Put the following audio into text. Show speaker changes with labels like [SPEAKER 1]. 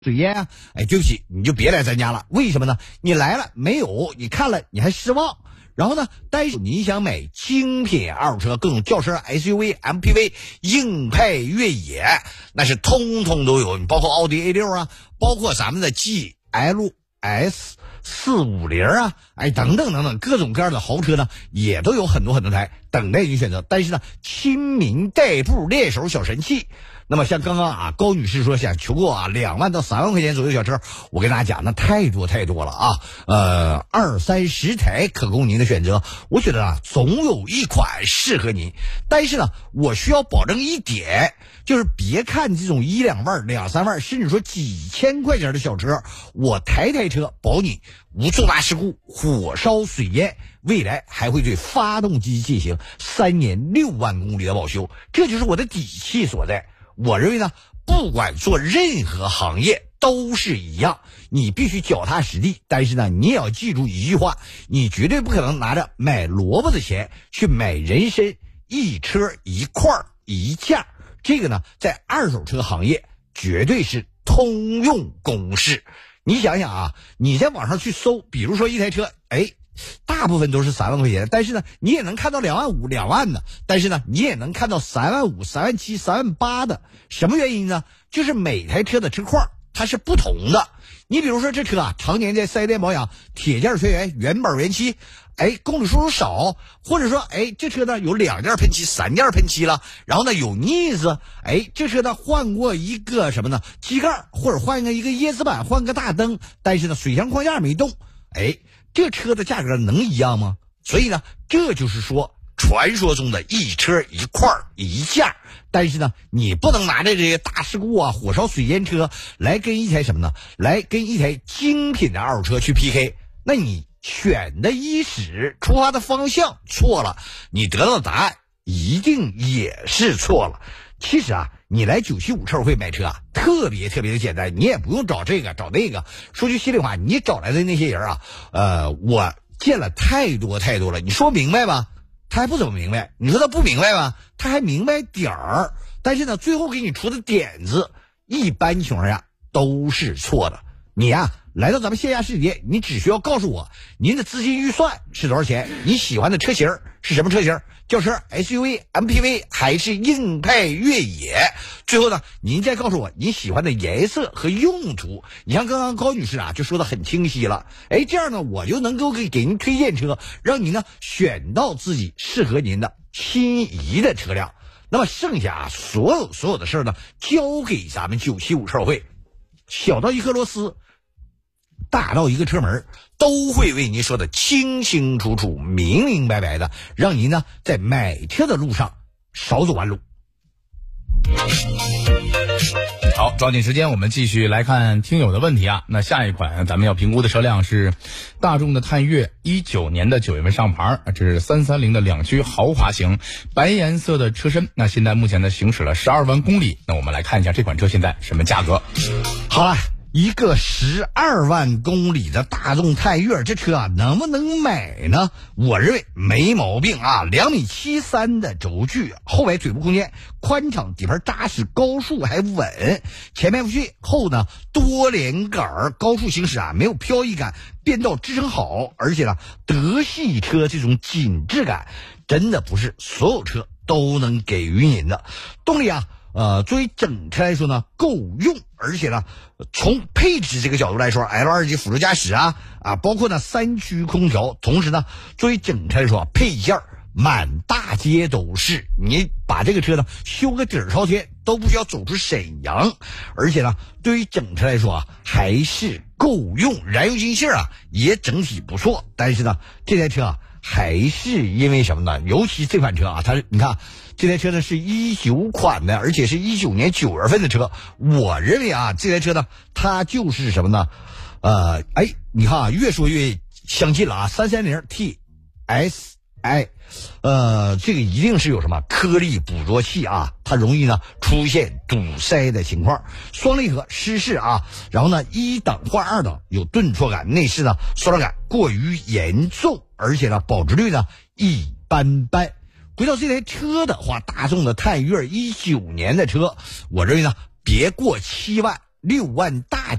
[SPEAKER 1] 水烟啊，哎，对不起，你就别来咱家了。为什么呢？你来了没有？你看了你还失望。然后呢，但是你想买精品二手车，各种轿车、SUV、MPV、硬派越野，那是通通都有。你包括奥迪 A6 啊，包括咱们的 GLS 450啊，哎，等等等等，各种各样的豪车呢，也都有很多很多台等待你选择。但是呢，亲民代步练手小神器。那么像刚刚啊，高女士说想求购啊2万到3万块钱左右的小车，我跟大家讲，那太多了啊，20-30台可供您的选择。我觉得啊，总有一款适合您。但是呢，我需要保证一点，就是别看这种1-2万、2-3万，甚至说几千块钱的小车，我台车保你无重大事故、火烧水淹，未来还会对发动机进行3年6万公里的保修，这就是我的底气所在。我认为呢，不管做任何行业都是一样，你必须脚踏实地。但是呢，你也要记住一句话，你绝对不可能拿着买萝卜的钱去买人参，一车一块一价。这个呢，在二手车行业绝对是通用公式。你想想啊，你在网上去搜，比如说一台车，哎，大部分都是3万块钱，但是呢，你也能看到2万5、2万的，但是呢，你也能看到3万5、3万7、3万8的。什么原因呢？就是每台车的车况它是不同的。你比如说这车啊，常年在4S店保养，铁件全原，原保原漆，哎，公里数少，或者说哎，这车呢有2件喷漆、3件喷漆了，然后呢有腻子，哎，这车呢换过一个什么呢？机盖，或者换一个椰子板，换个大灯，但是呢水箱框架没动，哎，这车的价格能一样吗？所以呢，这就是说传说中的一车一块一价。但是呢，你不能拿着这些大事故啊、火烧水淹车来跟一台什么呢？来跟一台精品的二手车去 PK。那你选的伊始出发的方向错了，你得到的答案一定也是错了。其实啊，你来975车友会买车啊，特别的简单，你也不用找这个找那个。说句心里话，你找来的那些人啊，我见了太多了。你说明白吧？他还不怎么明白。你说他不明白吧？他还明白点儿。但是呢，最后给你出的点子，一般情况下都是错的。你呀，来到咱们线下实体店，你只需要告诉我您的资金预算是多少钱，你喜欢的车型是什么车型，轿车、SUV、MPV 还是硬派越野。最后呢，您再告诉我您喜欢的颜色和用途。你像刚刚高女士啊，就说的很清晰了。哎，这样呢，我就能够给您推荐车，让您呢选到自己适合您的心仪的车辆。那么剩下啊，所有的事儿呢，交给咱们975车友会，小到一颗螺丝，大到一个车门，都会为您说的清楚、明白的，让您呢在买车的路上少走弯路。
[SPEAKER 2] 好，抓紧时间，我们继续来看听友的问题啊。那下一款咱们要评估的车辆是大众的探岳，19年的9月份上牌，这是330的2驱豪华型，白颜色的车身。那现在目前呢行驶了12万公里。那我们来看一下这款车现在什么价格。
[SPEAKER 1] 好了，一个12万公里的大众探岳，这车啊能不能买呢？我认为没毛病啊，2.73米的轴距，后排腿部空间宽敞，底盘扎实，高速还稳，前麦弗逊，后呢多连杆，高速行驶啊没有飘逸感，变道支撑好，而且呢德系车这种紧致感真的不是所有车都能给予您的。动力啊作为整车来说呢够用，而且呢从配置这个角度来说 ，L2 级辅助驾驶啊包括呢3区空调，同时呢作为整车来说配件满大街都是，你把这个车呢修个底儿朝天都不需要走出沈阳，而且呢对于整车来说啊还是够用，燃油经济性啊也整体不错。但是呢这台车啊还是因为什么呢？尤其这款车啊，你看这台车呢是19款的，而且是19年9月份的车。我认为啊，这台车呢，它就是什么呢？你看啊，越说越相近了啊，330 TSI，这个一定是有什么颗粒捕捉器啊，它容易呢出现堵塞的情况。双离合湿式啊，然后呢1档换2档，有顿挫感，内饰呢塑料感过于严重，而且呢保值率呢一般般。回到这台车的话，大众的探岳19年的车，我认为呢别过7万 6万大